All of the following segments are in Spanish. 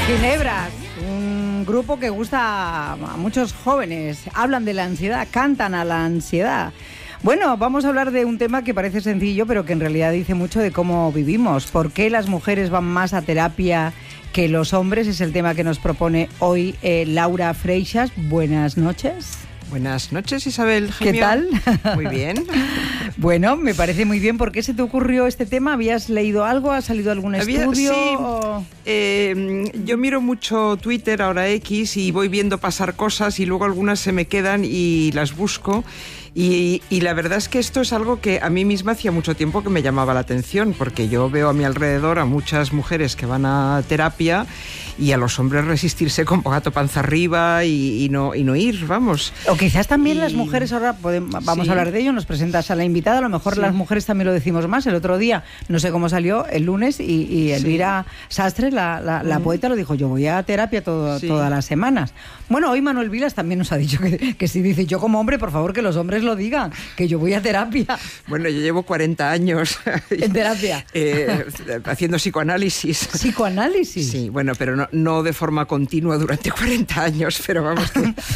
Ginebras, un grupo que gusta a muchos jóvenes. Hablan de la ansiedad, cantan a la ansiedad. Bueno, vamos a hablar de un tema que parece sencillo, pero que en realidad dice mucho de cómo vivimos. ¿Por qué las mujeres van más a terapia que los hombres? Es el tema que nos propone hoy Laura Freixas. Buenas noches. Buenas noches, Isabel. Gemio. ¿Qué tal? Muy bien. Bueno, me parece muy bien. ¿Por qué se te ocurrió este tema? ¿Habías leído algo? ¿Ha salido algún estudio? Sí. Yo miro mucho Twitter, ahora X, y voy viendo pasar cosas y luego algunas se me quedan y las busco. Y la verdad es que esto es algo que a mí misma hacía mucho tiempo que me llamaba la atención, porque yo veo a mi alrededor a muchas mujeres que van a terapia y a los hombres resistirse con gato panza arriba y no ir, vamos. O quizás también las mujeres, ahora vamos a hablar de ello, nos presentas a la invitada, a lo mejor las mujeres también lo decimos más. El otro día, no sé cómo salió, el lunes, y Elvira Sastre, la poeta, lo dijo: yo voy a terapia todas las semanas. Bueno, hoy Manuel Vilas también nos ha dicho que si dice: yo como hombre, por favor, que los hombres lo digan, que yo voy a terapia. Bueno, yo llevo 40 años en terapia haciendo psicoanálisis. ¿Psicoanálisis? Sí, bueno, pero no de forma continua durante 40 años, pero vamos,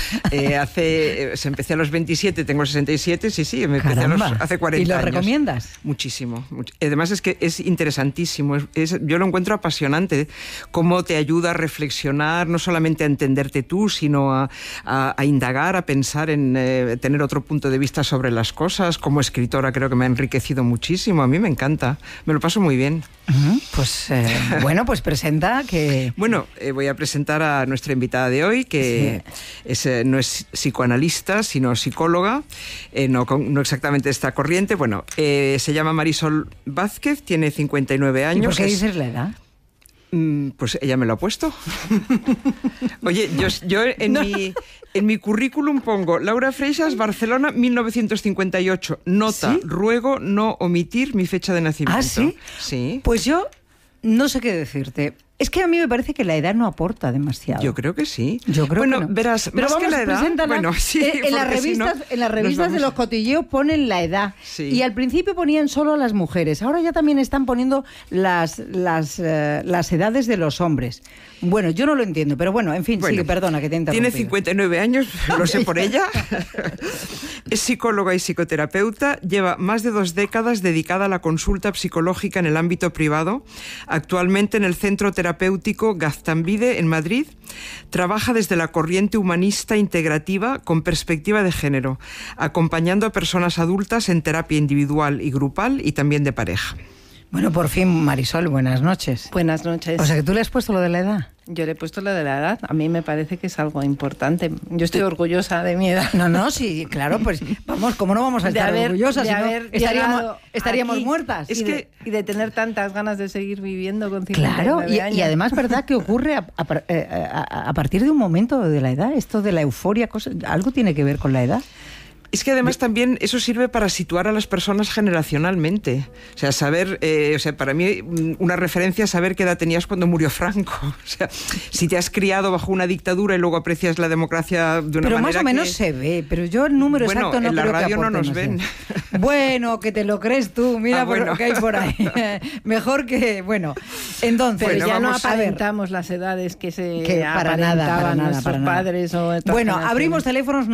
que empecé a los 27, tengo 67, sí, me empecé hace 40 años. ¿Y lo recomiendas? Muchísimo. Además es que es interesantísimo, yo lo encuentro apasionante, cómo te ayuda a reflexionar, no solamente a entenderte tú, sino a indagar, a pensar en tener otro punto de vista sobre las cosas. Como escritora creo que me ha enriquecido muchísimo, a mí me encanta, me lo paso muy bien. Pues bueno, pues presenta que... Bueno, voy a presentar a nuestra invitada de hoy, que no es psicoanalista, sino psicóloga, no exactamente esta corriente. Bueno, se llama Marisol Vázquez, tiene 59 años. ¿Y por qué dices la edad? Pues ella me lo ha puesto. Oye, yo en mi currículum pongo Laura Freixas, Barcelona, 1958. Nota, ¿sí? Ruego no omitir mi fecha de nacimiento. ¿Ah, sí? Sí. Pues yo no sé qué decirte. Es que a mí me parece que la edad no aporta demasiado. Yo creo que sí. Yo creo que no. Verás, pero más vamos, que la edad... Bueno, sí, en las revistas de los cotilleos ponen la edad. Sí. Y al principio ponían solo a las mujeres. Ahora ya también están poniendo las edades de los hombres. Bueno, yo no lo entiendo, pero bueno, en fin, sigue, perdona que te he interrumpido. Tiene 59 años, lo sé por ella. Es psicóloga y psicoterapeuta, lleva más de 2 décadas dedicada a la consulta psicológica en el ámbito privado, actualmente en el Centro Terapéutico Gaztambide en Madrid. Trabaja desde la corriente humanista integrativa con perspectiva de género, acompañando a personas adultas en terapia individual y grupal y también de pareja. Bueno, por fin, Marisol, buenas noches. Buenas noches. O sea, que tú le has puesto lo de la edad. Yo le he puesto lo de la edad. A mí me parece que es algo importante. Yo estoy orgullosa de mi edad. No, sí, claro, pues vamos, ¿cómo no vamos a estar orgullosas? De haber estaríamos muertas. Y de tener tantas ganas de seguir viviendo con 59 años. Y además, ¿verdad? Que ocurre a partir de un momento de la edad, esto de la euforia, ¿algo tiene que ver con la edad? Es que además también eso sirve para situar a las personas generacionalmente. O sea, saber, para mí una referencia es saber qué edad tenías cuando murió Franco. O sea, si te has criado bajo una dictadura y luego aprecias la democracia de una manera. Pero más o menos se ve, pero yo el número exacto no creo que aporte. En la radio no nos ven. Bueno, que te lo crees tú, mira por lo que hay por ahí. Mejor que, bueno, entonces... Pero ya no aparentamos las edades que aparentaban nuestros padres. Bueno, abrimos teléfonos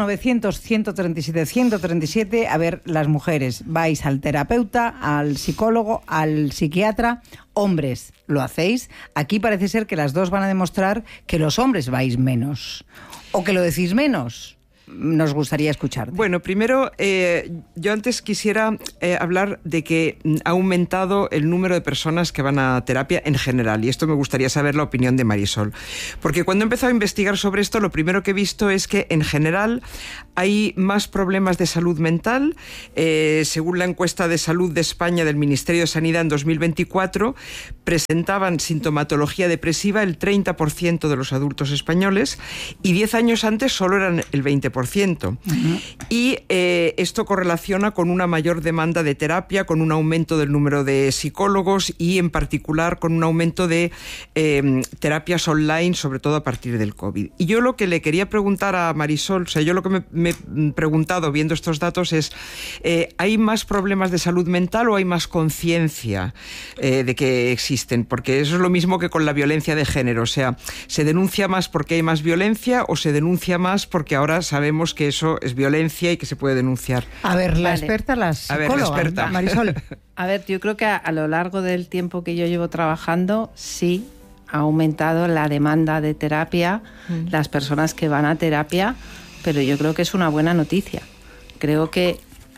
900-137-137. A ver, las mujeres, vais al terapeuta, al psicólogo, al psiquiatra. Hombres, ¿lo hacéis? Aquí parece ser que las dos van a demostrar que los hombres vais menos. ¿O que lo decís menos? Nos gustaría escucharte. Bueno, primero, yo antes quisiera hablar de que ha aumentado el número de personas que van a terapia en general, y esto me gustaría saber la opinión de Marisol. Porque cuando he empezado a investigar sobre esto, lo primero que he visto es que en general hay más problemas de salud mental. Según la encuesta de salud de España del Ministerio de Sanidad en 2024, presentaban sintomatología depresiva el 30% de los adultos españoles, y 10 años antes solo eran el 20%. 20%. Y esto correlaciona con una mayor demanda de terapia, con un aumento del número de psicólogos y en particular con un aumento de terapias online, sobre todo a partir del COVID. Y yo lo que le quería preguntar a Marisol, o sea, yo lo que me he preguntado viendo estos datos es, ¿hay más problemas de salud mental o hay más conciencia de que existen? Porque eso es lo mismo que con la violencia de género, o sea, ¿se denuncia más porque hay más violencia o se denuncia más porque ahora sabemos que eso es violencia y que se puede denunciar? A ver, la experta, la psicóloga, Marisol. A ver, yo creo que a lo largo del tiempo que yo llevo trabajando, sí ha aumentado la demanda de terapia, las personas que van a terapia, pero yo creo que es una buena noticia. Creo que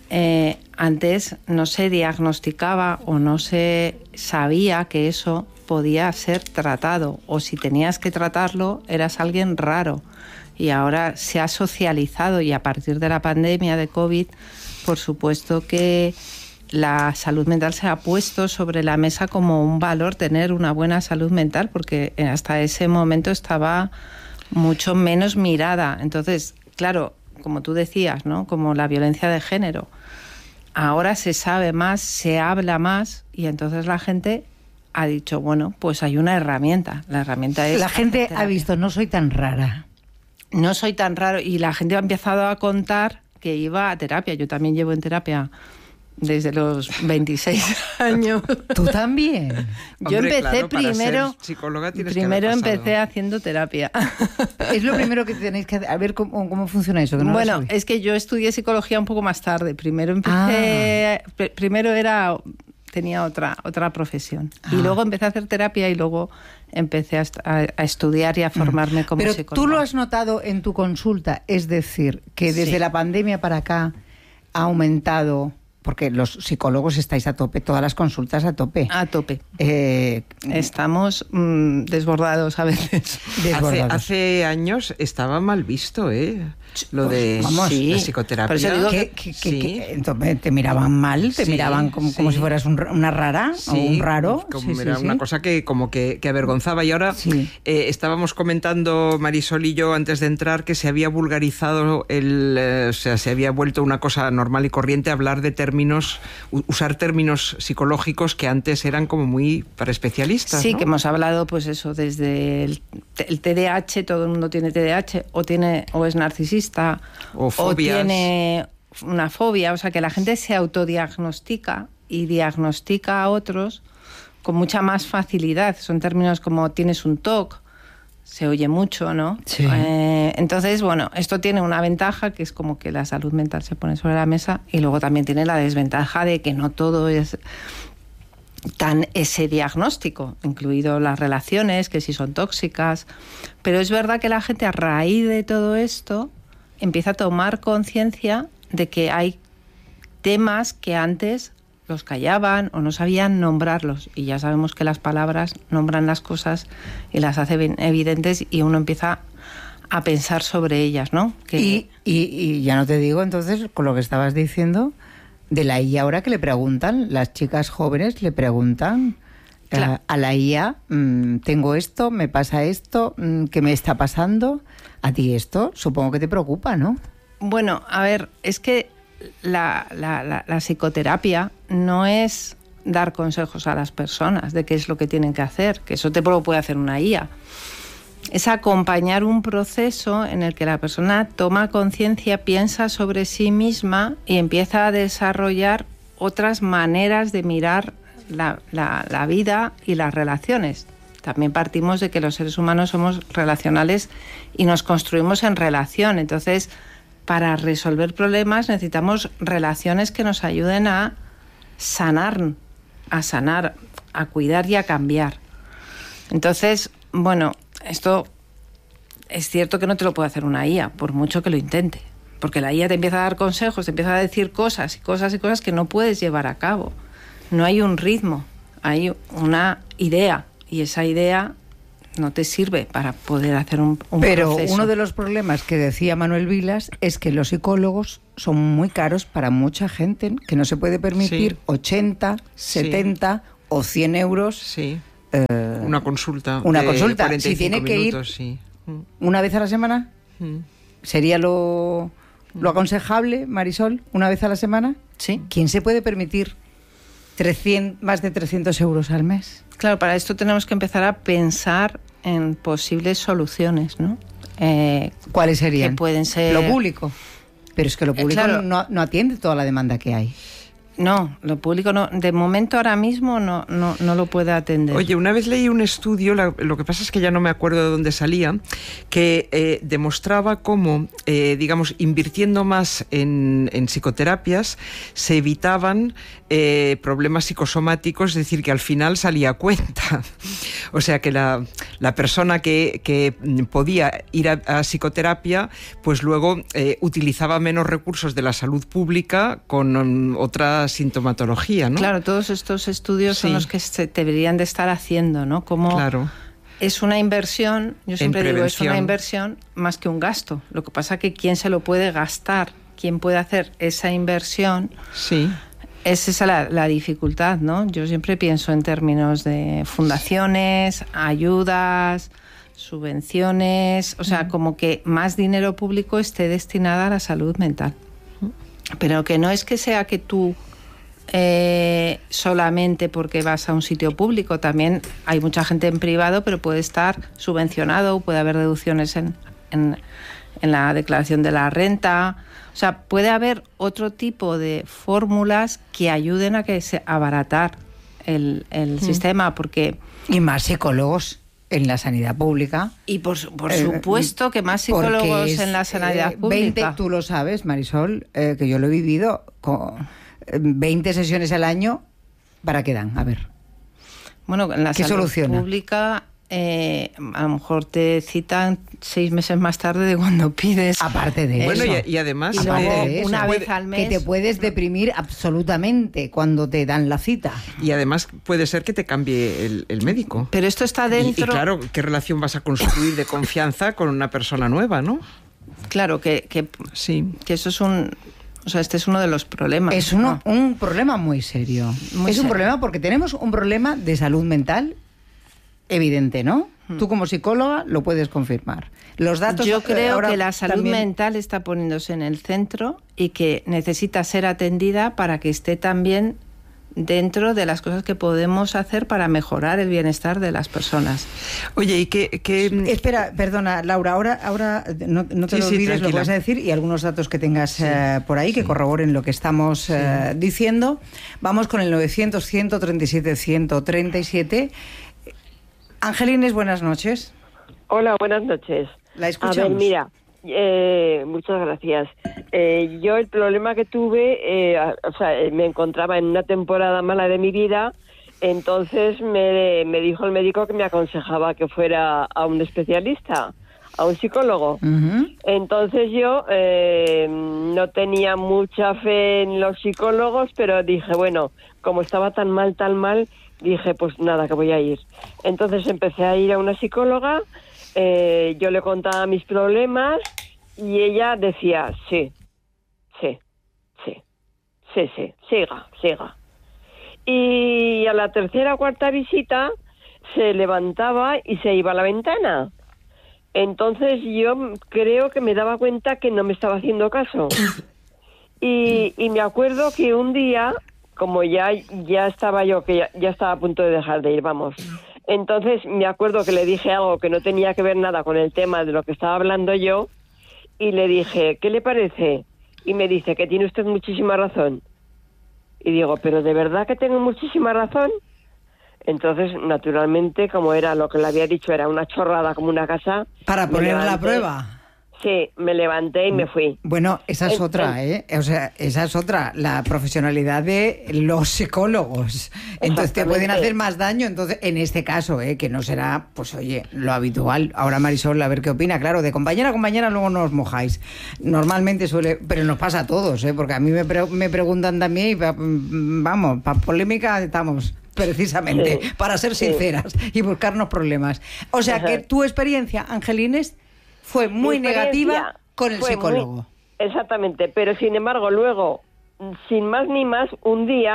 antes no se diagnosticaba o no se sabía que eso podía ser tratado, o si tenías que tratarlo eras alguien raro, y ahora se ha socializado, y a partir de la pandemia de COVID, por supuesto que la salud mental se ha puesto sobre la mesa como un valor, tener una buena salud mental, porque hasta ese momento estaba mucho menos mirada. Entonces, claro, como tú decías, ¿no?, como la violencia de género, ahora se sabe más, se habla más, y entonces la gente ha dicho, bueno, pues hay una herramienta. La herramienta es... La gente ha visto, no soy tan rara. No soy tan raro. Y la gente ha empezado a contar que iba a terapia. Yo también llevo en terapia desde los 26 años. ¿Tú también? Yo Hombre, empecé claro, para primero... ser psicóloga tienes primero que haber pasado. empecé haciendo terapia. Es lo primero que tenéis que hacer. A ver cómo funciona eso. Que no bueno, es que yo estudié psicología un poco más tarde. Primero empecé... Primero tenía otra profesión. Y luego empecé a hacer terapia y luego empecé a estudiar y a formarme como psicóloga. Pero tú lo has notado en tu consulta, es decir, que desde la pandemia para acá ha aumentado, porque los psicólogos estáis a tope, todas las consultas a tope. A tope. Estamos desbordados a veces. Hace años estaba mal visto, lo de la psicoterapia. Por eso digo que entonces te miraban mal, te miraban como si fueras una rara o un raro. Era una cosa que como que avergonzaba. Y ahora estábamos comentando, Marisol y yo, antes de entrar, que se había vulgarizado, o sea, se había vuelto una cosa normal y corriente hablar de usar términos psicológicos que antes eran como muy para especialistas. Sí, ¿no? que hemos hablado, pues eso, desde el TDAH, todo el mundo tiene TDAH, o es narcisista, o tiene una fobia, o sea, que la gente se autodiagnostica y diagnostica a otros con mucha más facilidad. Son términos como tienes un TOC, se oye mucho, ¿no? Sí. Entonces, bueno, esto tiene una ventaja, que es como que la salud mental se pone sobre la mesa, y luego también tiene la desventaja de que no todo es tan ese diagnóstico, incluido las relaciones, que si son tóxicas. Pero es verdad que la gente, a raíz de todo esto, empieza a tomar conciencia de que hay temas que antes los callaban o no sabían nombrarlos, y ya sabemos que las palabras nombran las cosas y las hacen evidentes, y uno empieza a pensar sobre ellas, ¿no? Y ya no te digo, entonces, con lo que estabas diciendo de la IA, ahora que le preguntan, las chicas jóvenes le preguntan a la IA, tengo esto, me pasa esto, ¿qué me está pasando? A ti esto supongo que te preocupa, ¿no? Bueno, a ver, es que la psicoterapia no es dar consejos a las personas de qué es lo que tienen que hacer, que eso te lo puede hacer una IA. Es acompañar un proceso en el que la persona toma conciencia, piensa sobre sí misma y empieza a desarrollar otras maneras de mirar la vida y las relaciones. También partimos de que los seres humanos somos relacionales y nos construimos en relación. Entonces, para resolver problemas necesitamos relaciones que nos ayuden a sanar, a cuidar y a cambiar. Entonces, bueno, esto es cierto que no te lo puede hacer una IA, por mucho que lo intente. Porque la IA te empieza a dar consejos, te empieza a decir cosas que no puedes llevar a cabo. No hay un ritmo, hay una idea, y esa idea no te sirve para poder hacer un Pero proceso. uno de los problemas que decía Manuel Vilas es que los psicólogos son muy caros para mucha gente, que no se puede permitir 80, 70 o 100 euros. Sí. Una consulta. Una consulta. 45 si tiene que minutos, ir una vez a la semana, ¿Sería lo aconsejable, Marisol, una vez a la semana? Sí. ¿Quién se puede permitir más de 300 euros al mes? Claro, para esto tenemos que empezar a pensar en posibles soluciones, ¿no? ¿Cuáles serían? Que pueden ser... Lo público. Pero es que lo público claro. no atiende toda la demanda que hay. No, lo público no. De momento, ahora mismo, no lo puede atender. Oye, una vez leí un estudio, lo que pasa es que ya no me acuerdo de dónde salía, que demostraba cómo, digamos, invirtiendo más en psicoterapias, se evitaban problemas psicosomáticos, es decir, que al final salía a cuenta. O sea, que la persona que podía ir a psicoterapia, pues luego utilizaba menos recursos de la salud pública con otra sintomatología, ¿no? Claro, todos estos estudios son los que se deberían de estar haciendo, ¿no? Como claro. Es una inversión, yo siempre digo, es una inversión más que un gasto. Lo que pasa es que quién se lo puede gastar, quién puede hacer esa inversión, sí. Es esa la dificultad, ¿no? Yo siempre pienso en términos de fundaciones, ayudas, subvenciones, o sea, como que más dinero público esté destinado a la salud mental. Pero que no es que sea que tú solamente porque vas a un sitio público, también hay mucha gente en privado, pero puede estar subvencionado, puede haber reducciones en la declaración de la renta. O sea, puede haber otro tipo de fórmulas que ayuden a abaratar el sistema, porque... Y más psicólogos en la sanidad pública. Y por supuesto que más psicólogos en la sanidad pública. 20, tú lo sabes, Marisol, que yo lo he vivido, con 20 sesiones al año, ¿para qué dan? A ver. Bueno, en la salud pública... a lo mejor te citan 6 meses más tarde de cuando pides. Aparte de bueno, eso. Y además, y luego, una vez al mes, que te puedes deprimir absolutamente cuando te dan la cita. Y además puede ser que te cambie el médico. Pero esto está dentro. Y claro, ¿qué relación vas a construir de confianza con una persona nueva, no? Claro, que sí. Que eso es un... O sea, este es uno de los problemas. Es un problema muy serio. Un problema porque tenemos un problema de salud mental evidente, ¿no? Tú como psicóloga lo puedes confirmar. Los datos. Yo creo que la salud mental está poniéndose en el centro y que necesita ser atendida para que esté también dentro de las cosas que podemos hacer para mejorar el bienestar de las personas. Oye, ¿y qué...? Espera, perdona, Laura, ahora no te lo olvides lo que vas a decir y algunos datos que tengas por ahí que corroboren lo que estamos diciendo. Vamos con el 900-137-137. Angelines, buenas noches. Hola, buenas noches. La escuchamos. A ver, mira, muchas gracias. Yo el problema que tuve, me encontraba en una temporada mala de mi vida, entonces me dijo el médico que me aconsejaba que fuera a un especialista, a un psicólogo. Uh-huh. Entonces yo no tenía mucha fe en los psicólogos, pero dije, bueno, como estaba tan mal, dije, pues nada, que voy a ir. Entonces empecé a ir a una psicóloga, yo le contaba mis problemas y ella decía, sí, siga. Y a la tercera o cuarta visita se levantaba y se iba a la ventana. Entonces yo creo que me daba cuenta que no me estaba haciendo caso. Y me acuerdo que un día, como ya estaba yo, que ya estaba a punto de dejar de ir, vamos. Entonces me acuerdo que le dije algo que no tenía que ver nada con el tema de lo que estaba hablando yo, y le dije, ¿qué le parece? Y me dice que tiene usted muchísima razón. Y digo, ¿pero de verdad que tengo muchísima razón? Entonces, naturalmente, como era lo que le había dicho, era una chorrada como una casa. Para poner la prueba. Sí, me levanté y me fui. Bueno, esa es otra, ¿eh? O sea, esa es otra, la profesionalidad de los psicólogos. Entonces te pueden hacer más daño, entonces, en este caso, que no será, pues oye, lo habitual. Ahora Marisol, a ver qué opina. Claro, de compañera a compañera luego no os mojáis. Normalmente suele, pero nos pasa a todos, porque a mí me preguntan también y vamos, para polémica estamos. Precisamente, para ser sinceras y buscarnos problemas. O sea, que tu experiencia, Angelines, fue muy negativa con el psicólogo. Exactamente, pero sin embargo luego, sin más ni más, un día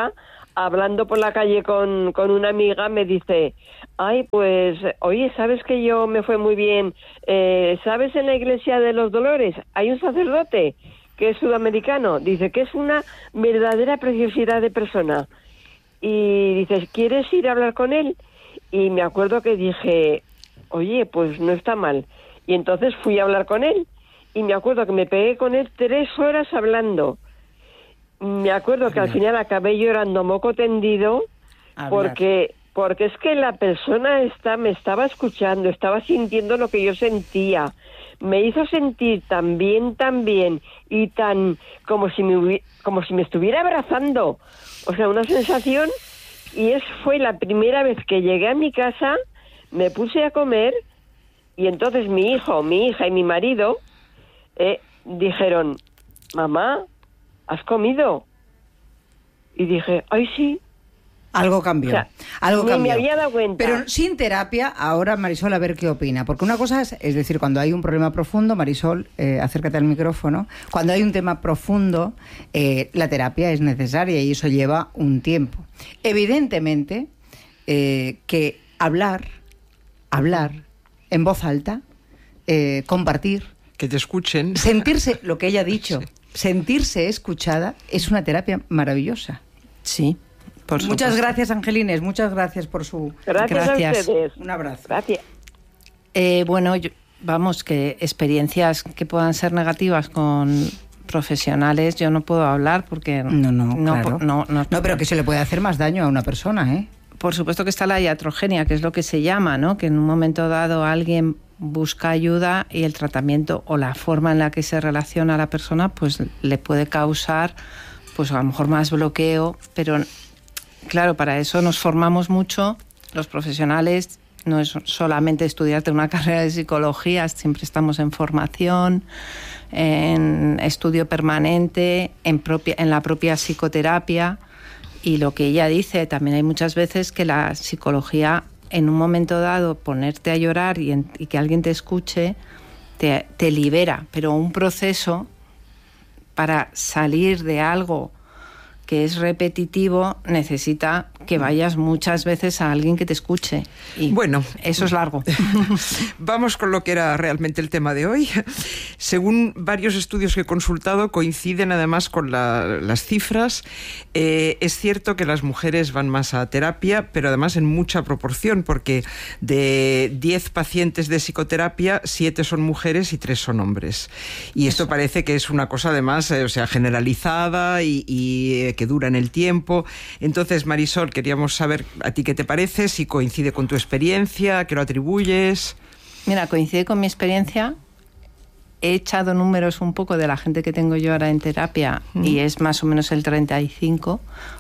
hablando por la calle con una amiga, me dice, ay, pues, oye, ¿sabes que yo me fue muy bien? ¿Sabes en la iglesia de los Dolores? Hay un sacerdote que es sudamericano, dice que es una verdadera preciosidad de persona. Y dices, ¿quieres ir a hablar con él? Y me acuerdo que dije, oye, pues no está mal. Y entonces fui a hablar con él. Y me acuerdo que me pegué con él 3 horas hablando. Me acuerdo que al final acabé llorando moco tendido porque es que la persona me estaba escuchando, estaba sintiendo lo que yo sentía. Me hizo sentir tan bien y tan como si me estuviera abrazando. O sea, una sensación. Y fue la primera vez que llegué a mi casa, me puse a comer y entonces mi hijo, mi hija y mi marido dijeron, mamá, ¿has comido? Y dije, ay, sí. Algo cambió, O sea, algo ni cambió. me había dado cuenta. Pero sin terapia, ahora Marisol, a ver qué opina. Porque una cosa es decir, cuando hay un problema profundo, Marisol, acércate al micrófono, cuando hay un tema profundo, la terapia es necesaria y eso lleva un tiempo. Evidentemente, que hablar en voz alta, compartir, que te escuchen. sentirse, lo que ella ha dicho, sentirse escuchada, es una terapia maravillosa. Sí. Muchas gracias, Angelines, muchas gracias por su... Gracias a ustedes. Un abrazo. Gracias. Bueno, vamos, que experiencias que puedan ser negativas con profesionales yo no puedo hablar porque... Claro. No, pero que se le puede hacer más daño a una persona, ¿eh? Por supuesto que está la iatrogenia, que es lo que se llama, ¿no? Que en un momento dado alguien busca ayuda y el tratamiento o la forma en la que se relaciona a la persona pues le puede causar pues a lo mejor más bloqueo, pero claro, para eso nos formamos mucho los profesionales. No es solamente estudiarte una carrera de psicología, siempre estamos en formación, en estudio permanente, en la propia psicoterapia. Y lo que ella dice, también hay muchas veces que la psicología, en un momento dado, ponerte a llorar y que alguien te escuche, te libera. Pero un proceso para salir de algo que es repetitivo necesita que vayas muchas veces a alguien que te escuche. Y bueno, eso es largo. Vamos con lo que era realmente el tema de hoy. Según varios estudios que he consultado, coinciden además con las cifras. Es cierto que las mujeres van más a terapia, pero además en mucha proporción, porque de 10 pacientes de psicoterapia, 7 son mujeres y 3 son hombres. Y esto parece que es una cosa además, generalizada y que dura en el tiempo. Entonces, Marisol, queríamos saber a ti qué te parece, si coincide con tu experiencia, a qué lo atribuyes. Mira, coincide con mi experiencia. He echado números un poco de la gente que tengo yo ahora en terapia y es más o menos el 35%,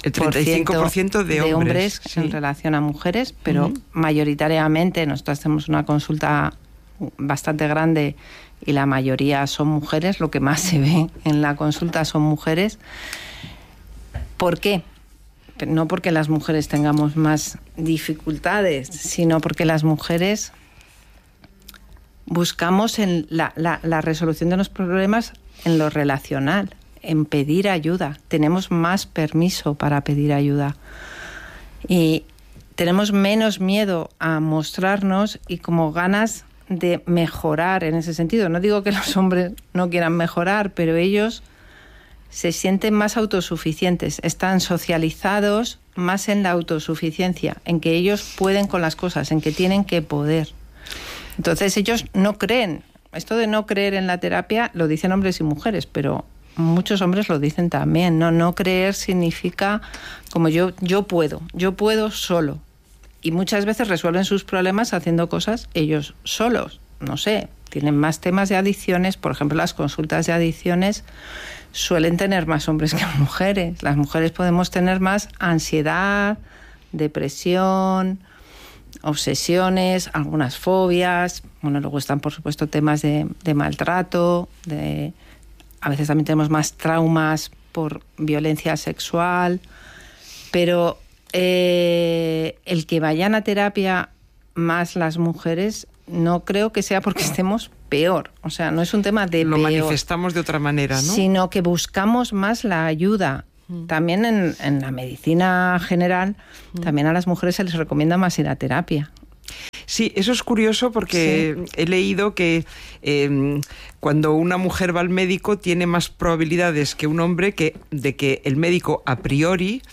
de hombres sí, en relación a mujeres, pero mayoritariamente nosotros hacemos una consulta bastante grande y la mayoría son mujeres, lo que más se ve en la consulta son mujeres. ¿Por qué? No porque las mujeres tengamos más dificultades, sino porque las mujeres buscamos en la resolución de los problemas en lo relacional, en pedir ayuda. Tenemos más permiso para pedir ayuda. Y tenemos menos miedo a mostrarnos y como ganas de mejorar en ese sentido. No digo que los hombres no quieran mejorar, pero ellos se sienten más autosuficientes, están socializados más en la autosuficiencia, en que ellos pueden con las cosas, en que tienen que poder. Entonces ellos no creen. Esto de no creer en la terapia lo dicen hombres y mujeres, pero muchos hombres lo dicen también. No creer significa como yo puedo solo. Y muchas veces resuelven sus problemas haciendo cosas ellos solos. No sé, tienen más temas de adicciones. Por ejemplo, las consultas de adicciones suelen tener más hombres que mujeres. Las mujeres podemos tener más ansiedad, depresión, obsesiones, algunas fobias. Bueno, luego están, por supuesto, temas de maltrato, a veces también tenemos más traumas por violencia sexual. Pero el que vayan a terapia más las mujeres no creo que sea porque estemos peor. O sea, no es un tema de lo peor. Lo manifestamos de otra manera, ¿no? Sino que buscamos más la ayuda También en la medicina general, también a las mujeres se les recomienda más ir a terapia. Sí, eso es curioso porque he leído que cuando una mujer va al médico tiene más probabilidades que un hombre de que el médico a priori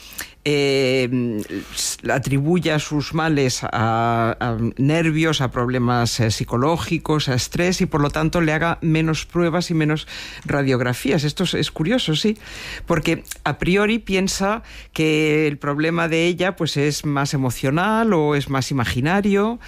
atribuya sus males a nervios, a problemas psicológicos, a estrés, y por lo tanto le haga menos pruebas y menos radiografías. Esto es curioso, sí, porque a priori piensa que el problema de ella pues es más emocional o es más imaginario.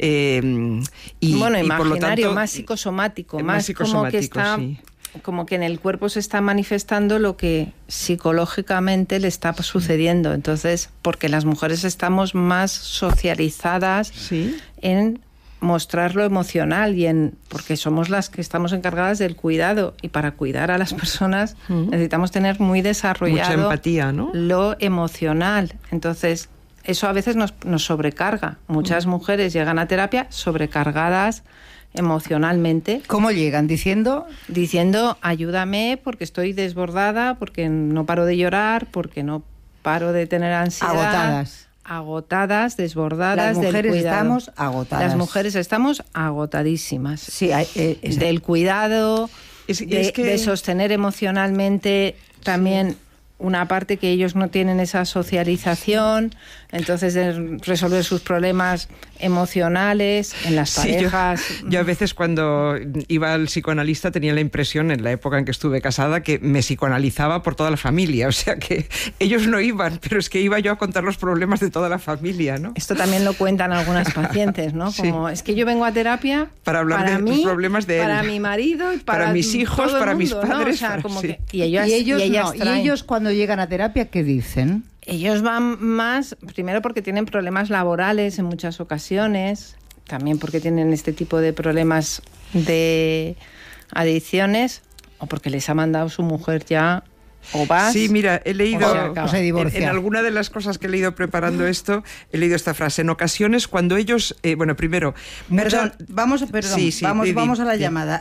Imaginario, por lo tanto, más psicosomático, más psicosomático, como que está... Sí. Como que en el cuerpo se está manifestando lo que psicológicamente le está sucediendo. Entonces, porque las mujeres estamos más socializadas en mostrar lo emocional porque somos las que estamos encargadas del cuidado, y para cuidar a las personas necesitamos tener muy desarrollado mucha empatía, ¿no? Lo emocional. Entonces, eso a veces nos sobrecarga. Muchas mujeres llegan a terapia sobrecargadas emocionalmente. ¿Cómo llegan? Diciendo, ayúdame porque estoy desbordada, porque no paro de llorar, porque no paro de tener ansiedad. Agotadas, desbordadas. Las mujeres del cuidado. estamos agotadas. Las mujeres estamos agotadísimas. Sí, del cuidado, de sostener emocionalmente también una parte que ellos no tienen esa socialización, entonces de resolver sus problemas emocionales en las parejas. Yo a veces cuando iba al psicoanalista tenía la impresión, en la época en que estuve casada, que me psicoanalizaba por toda la familia, o sea que ellos no iban, pero es que iba yo a contar los problemas de toda la familia, ¿no? Esto también lo cuentan algunas pacientes, ¿no? Como, es que yo vengo a terapia para hablar de los problemas de él, para mi marido y para mis hijos, para mis padres, ¿no? O sea, como que, y ellos cuando llegan a terapia, ¿qué dicen? Ellos van más, primero porque tienen problemas laborales en muchas ocasiones, también porque tienen este tipo de problemas de adicciones, o porque les ha mandado su mujer ya, o vas... Sí, mira, he leído, o se divorcia. En alguna de las cosas que he leído preparando esto, he leído esta frase. En ocasiones, cuando ellos... primero... Vamos a la llamada.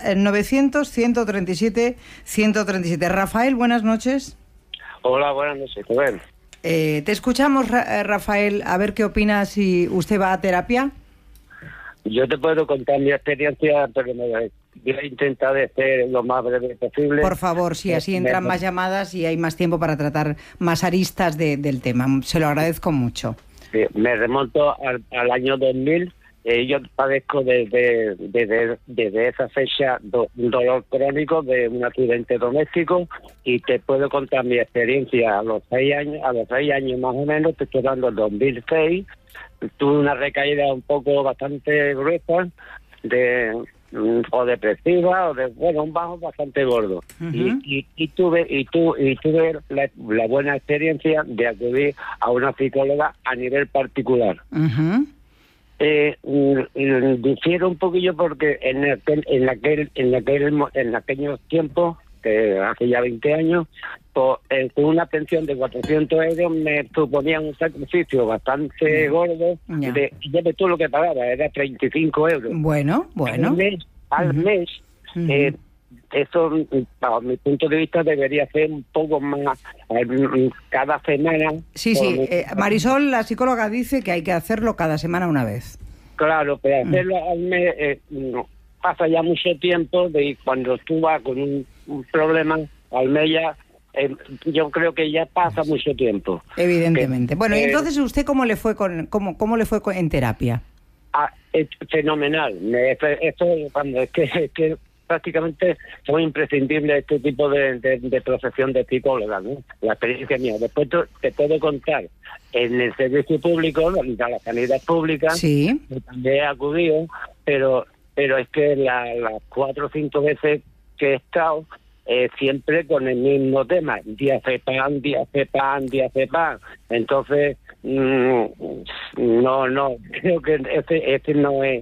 900-137-137. Rafael, buenas noches. Hola, buenas noches. Bueno. Te escuchamos, Rafael, a ver qué opinas si usted va a terapia. Yo te puedo contar mi experiencia, pero voy a intentar de ser lo más breve posible. Por favor, sí, así entran más llamadas y hay más tiempo para tratar más aristas del tema. Se lo agradezco mucho. Sí, me remonto al año 2000. Yo padezco desde esa fecha un dolor crónico de un accidente doméstico, y te puedo contar mi experiencia a los 6 años más o menos. Te estoy dando el 2006. Tuve una recaída bastante gruesa, o depresiva, un bajo bastante gordo. Uh-huh. y tuve la buena experiencia de acudir a una psicóloga a nivel particular. Uh-huh. Difiero un poquillo porque en aquellos tiempos, que hace ya 20 años, con una pensión de 400 euros me suponía un sacrificio bastante gordo. Ya ves tú lo que pagaba, era 35 euros. Bueno. Al mes. Uh-huh. Eso, a mi punto de vista, debería ser un poco más cada semana. Sí. Marisol, la psicóloga, dice que hay que hacerlo cada semana una vez. Claro, pero hacerlo al mes pasa ya mucho tiempo, de cuando tú vas con un problema al mes ya, yo creo que ya pasa mucho tiempo. Evidentemente. Bueno, y entonces, ¿usted cómo le fue en terapia? Fenomenal. Esto cuando es que prácticamente son imprescindibles este tipo de profesión de psicóloga, ¿no? La experiencia mía. Después te puedo contar en el servicio público, de la sanidad pública, sí, también he acudido, pero es que las 4 o 5 veces que he estado, siempre con el mismo tema, diazepam. Entonces, no, creo que este no es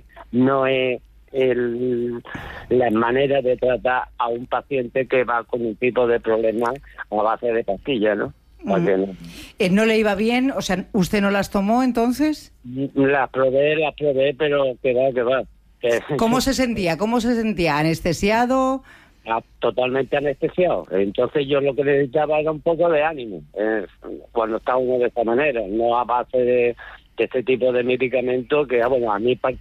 la manera de tratar a un paciente que va con un tipo de problema a base de pastillas, ¿no? ¿No le iba bien? O sea, ¿usted no las tomó entonces? Las probé, pero que va. ¿Cómo se sentía? ¿Anestesiado? totalmente anestesiado. Entonces yo lo que necesitaba era un poco de ánimo cuando está uno de esta manera, no a base de este tipo de medicamentos que, bueno, a mí